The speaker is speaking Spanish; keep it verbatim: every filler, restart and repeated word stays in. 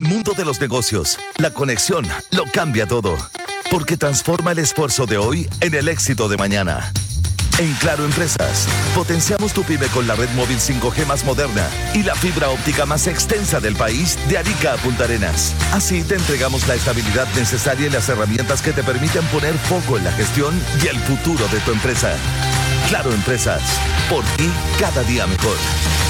mundo de los negocios, la conexión lo cambia todo, porque transforma el esfuerzo de hoy en el éxito de mañana. En Claro Empresas, potenciamos tu pyme con la red móvil cinco G más moderna y la fibra óptica más extensa del país, de Arica a Punta Arenas. Así te entregamos la estabilidad necesaria y las herramientas que te permiten poner foco en la gestión y el futuro de tu empresa. Claro Empresas, por ti cada día mejor.